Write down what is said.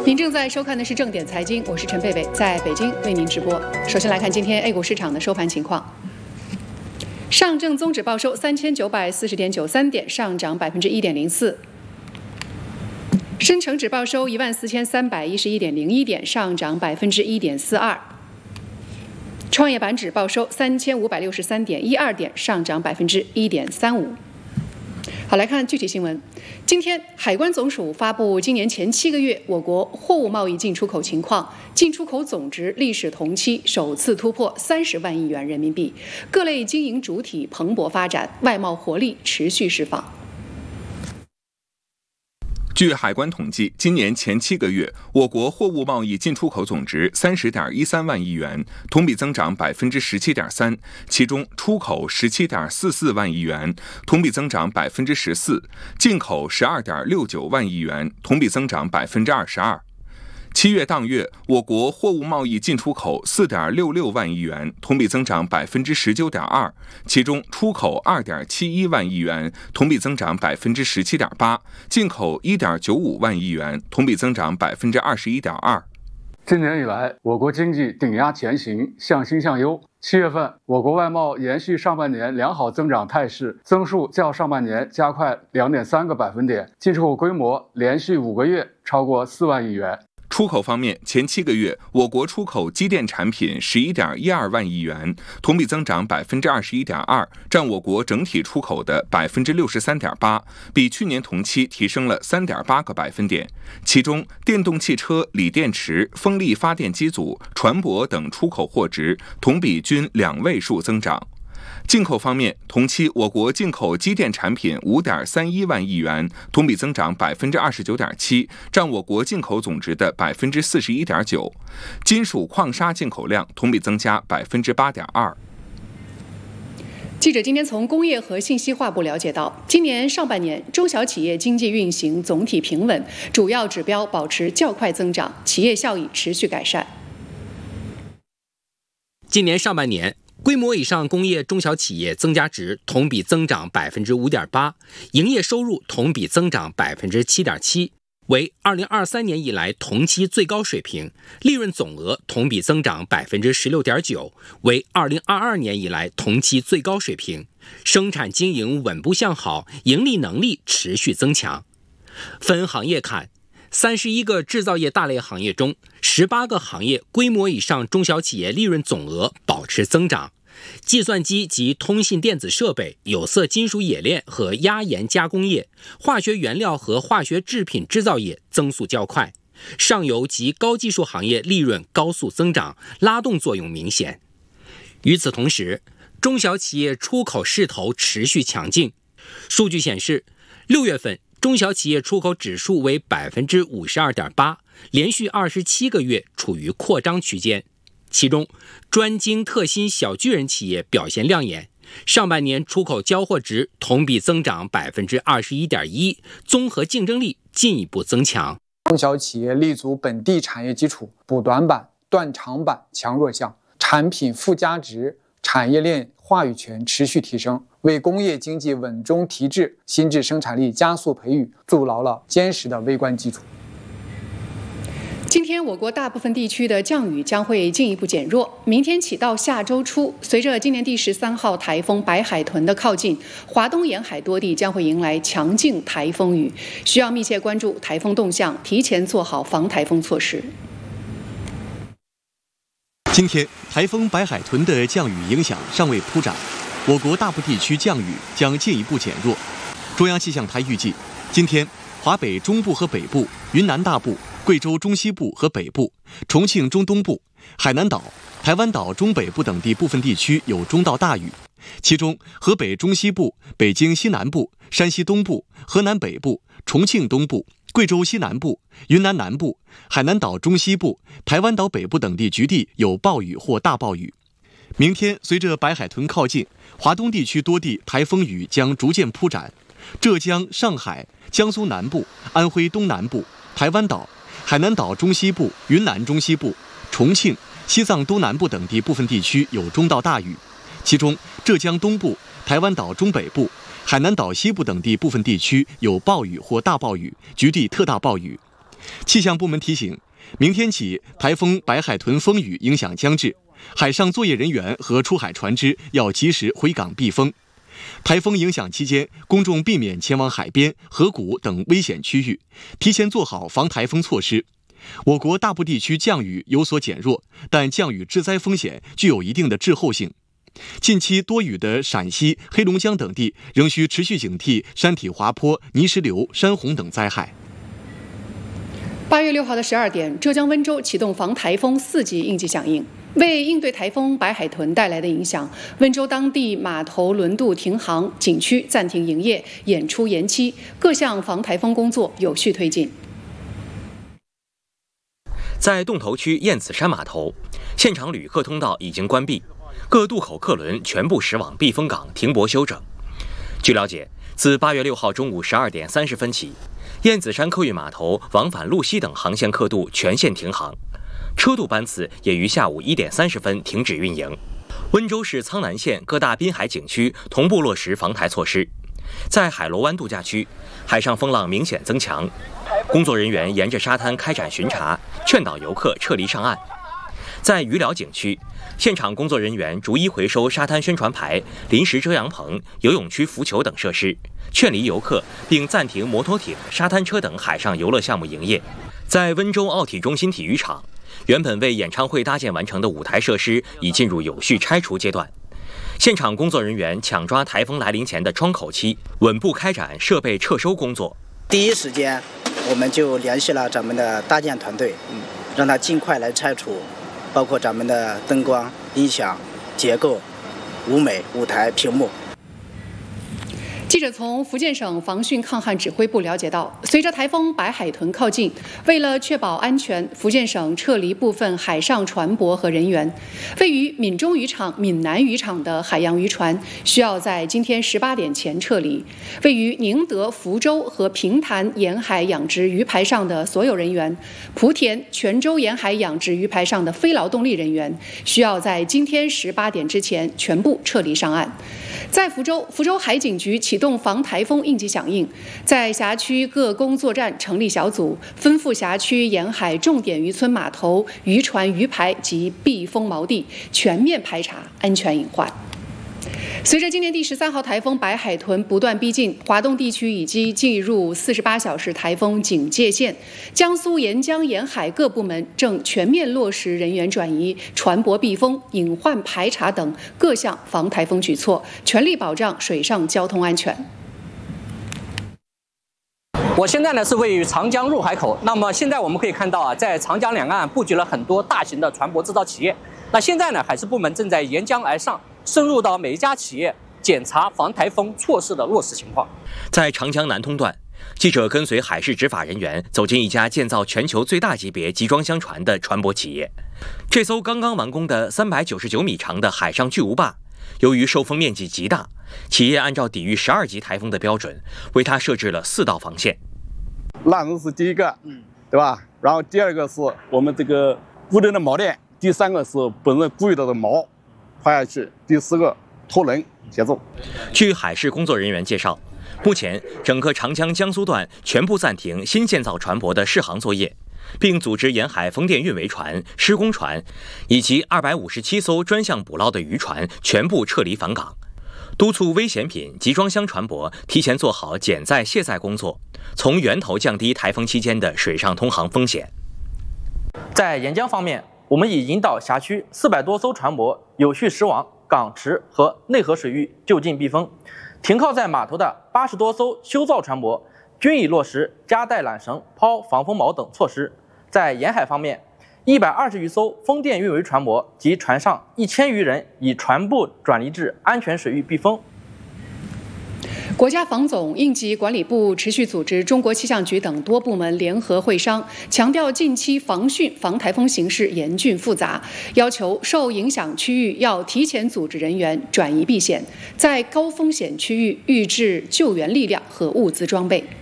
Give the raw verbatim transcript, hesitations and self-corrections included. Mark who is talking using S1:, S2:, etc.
S1: 您正在收看的是正点财经，我是陈贝贝，在北京为您直播。首先来看今天 A 股市场的收盘情况。上证综指报收三千九百四十点九三点，上涨百分之一点零四。深成指报收一万四千三百一十一点零一点，上涨百分之一点四二。创业板指报收三千五百六十三点一二点，上涨百分之一点三五。好，来看具体新闻。今天，海关总署发布今年前七个月我国货物贸易进出口情况，进出口总值历史同期首次突破三十万亿元人民币，各类经营主体蓬勃发展，外贸活力持续释放。
S2: 据海关统计，今年前七个月，我国货物贸易进出口总值三十点一三万亿元，同比增长百分之十七点三，其中出口十七点四四万亿元，同比增长百分之十四；进口十二点六九万亿元，同比增长百分之二十二。七月当月，我国货物贸易进出口四点六六万亿元，同比增长百分之十九点二，其中出口二点七一万亿元，同比增长百分之十七点八，进口一点九五万亿元，同比增长百分之二十一点二。
S3: 今年以来，我国经济顶压前行，向新向优。七月份，我国外贸延续上半年良好增长态势，增速较上半年加快两点三个百分点，进出口规模连续五个月超过四万亿元。
S2: 出口方面，前七个月，我国出口机电产品十一点一二万亿元，同比增长百分之二十一点二，占我国整体出口的百分之六十三点八，比去年同期提升了三点八个百分点。其中，电动汽车、锂电池、风力发电机组、船舶等出口货值同比均两位数增长。进口方面，同期我国进口机电产品五点三一万亿元，同比增长百分之二十九点七，占我国进口总值的百分之四十一点九。金属矿砂进口量同比增加百分之八点二。
S1: 记者今天从工业和信息化部了解到，今年上半年中小企业经济运行总体平稳，主要指标保持较快增长，企业效益持续改善。
S4: 今年上半年，规模以上工业中小企业增加值同比增长百分之五点八，营业收入同比增长百分之七点七，为二零二三年以来同期最高水平；利润总额同比增长百分之十六点九，为二零二二年以来同期最高水平。生产经营稳步向好，盈利能力持续增强。分行业看，三十一个制造业大类行业中，十八个行业规模以上中小企业利润总额保持增长。计算机及通信电子设备、有色金属冶炼和压延加工业、化学原料和化学制品制造业增速较快，上游及高技术行业利润高速增长，拉动作用明显。与此同时，中小企业出口势头持续强劲。数据显示，六月份中小企业出口指数为百分之五十二点八，连续二十七个月处于扩张区间。其中，专精特新小巨人企业表现亮眼，上半年出口交货值同比增长百分之二十一点一，综合竞争力进一步增强。
S5: 中小企业立足本地产业基础，补短板、断长板、强弱项，产品附加值、产业链话语权持续提升，为工业经济稳中提质、新质生产力加速培育筑牢了坚实的微观基础。
S1: 今天我国大部分地区的降雨将会进一步减弱，明天起到下周初，随着今年第十三号台风白海豚的靠近，华东沿海多地将会迎来强劲台风雨，需要密切关注台风动向，提前做好防台风措施。
S6: 今天台风白海豚的降雨影响尚未铺展，我国大部地区降雨将进一步减弱。中央气象台预计，今天华北中部和北部、云南大部、贵州中西部和北部、重庆中东部、海南岛、台湾岛中北部等地部分地区有中到大雨，其中河北中西部、北京西南部、山西东部、河南北部、重庆东部、贵州西南部、云南南部、海南岛中西部、台湾岛北部等地局地有暴雨或大暴雨。明天随着白海豚靠近，华东地区多地台风雨将逐渐铺展，浙江、上海、江苏南部、安徽东南部、台湾岛、海南岛中西部、云南中西部、重庆、西藏东南部等地部分地区有中到大雨，其中浙江东部、台湾岛中北部、海南岛西部等地部分地区有暴雨或大暴雨，局地特大暴雨。 气象部门提醒，明天起，台风白海豚风雨影响将至，海上作业人员和出海船只要及时回港避风。台风影响期间，公众避免前往海边、河谷等危险区域，提前做好防台风措施。我国大部地区降雨有所减弱，但降雨致灾风险具有一定的滞后性。近期多雨的陕西、黑龙江等地仍需持续警惕山体滑坡、泥石流、山洪等灾害。
S1: 八月六号的十二点，浙江温州启动防台风四级应急响应。为应对台风白海豚带来的影响，温州当地码头轮渡停航，景区暂停营业，演出延期，各项防台风工作有序推进。
S7: 在洞头区燕子山码头，现场旅客通道已经关闭，各渡口客轮全部驶往避风港停泊休整。据了解，自八月六号中午十二点三十分起，燕子山客运码头往返路西等航线客渡全线停航，车渡班次也于下午一点三十分停止运营。温州市苍南县各大滨海景区同步落实防台措施。在海螺湾度假区，海上风浪明显增强，工作人员沿着沙滩开展巡查，劝导游客撤离上岸。在鱼寮景区，现场工作人员逐一回收沙滩宣传牌、临时遮阳棚、游泳区浮球等设施，劝离游客，并暂停摩托艇、沙滩车等海上游乐项目营业。在温州奥体中心体育场，原本为演唱会搭建完成的舞台设施已进入有序拆除阶段。现场工作人员抢抓台风来临前的窗口期，稳步开展设备撤收工作。
S8: 第一时间，我们就联系了咱们的搭建团队，嗯，让他尽快来拆除，包括咱们的灯光、音响、结构、舞美、舞台、屏幕。
S1: 记者从福建省防汛抗旱指挥部了解到，随着台风白海豚靠近，为了确保安全，福建省撤离部分海上船舶和人员。位于闽中渔场、闽南渔场的海洋渔船需要在今天十八点前撤离。位于宁德、福州和平潭沿海养殖鱼排上的所有人员，莆田、泉州沿海养殖鱼排上的非劳动力人员，需要在今天十八点之前全部撤离上岸。在福州，福州海警局启动防台风应急响应，在辖区各工作站成立小组，吩咐辖区沿海重点渔村码头、渔船、鱼排及避风锚地全面排查安全隐患。随着今年第十三号台风白海豚不断逼近，华东地区已经进入四十八小时台风警戒线。江苏沿江沿海各部门正全面落实人员转移、船舶避风、隐患排查等各项防台风举措，全力保障水上交通安全。
S9: 我现在呢是位于长江入海口，那么现在我们可以看到啊，在长江两岸布局了很多大型的船舶制造企业。那现在呢，海事部门正在沿江而上，深入到每一家企业检查防台风措施的落实情况。
S7: 在长江南通段，记者跟随海事执法人员走进一家建造全球最大级别集装箱船的船舶企业。这艘刚刚完工的三百九十九米长的海上巨无霸，由于受风面积极大，企业按照抵御十二级台风的标准，为它设置了四道防线。
S10: 烂轮是第一个，嗯，对吧？然后第二个是我们这个固定的锚链，第三个是本人固有的锚滑下去，第四个拖轮协奏。
S7: 据海事工作人员介绍，目前整个长江江苏段全部暂停新建造船舶的试航作业，并组织沿海风电运维船、施工船以及二百五十七艘专项捕捞的渔船全部撤离返港，督促危险品、集装箱船舶提前做好减载卸载工作，从源头降低台风期间的水上通航风险。
S9: 在沿江方面，我们已引导辖区四百多艘船舶有序驶往港池和内河水域就近避风，停靠在码头的八十多艘修造船舶均已落实加带缆绳、抛防风锚等措施。在沿海方面，一百二十余艘风电运维船舶及船上一千余人已全部转离至安全水域避风。
S1: 国家防总、应急管理部持续组织中国气象局等多部门联合会商，强调近期防汛防台风形势严峻复杂，要求受影响区域要提前组织人员转移避险，在高风险区域预置救援力量和物资装备。